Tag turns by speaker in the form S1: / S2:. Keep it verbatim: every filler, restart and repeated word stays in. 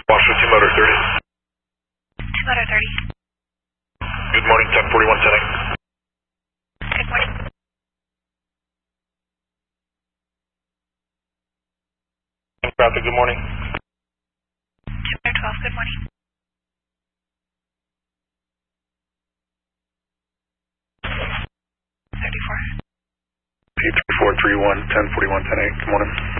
S1: Washington, two motor thirty.
S2: two motor thirty.
S1: Good morning, ten forty-one ten eight.
S2: Good morning.
S1: Traffic, good morning.
S2: two motor twelve, good morning. thirty-four.
S1: P three four three one, ten forty-one ten eight, good morning.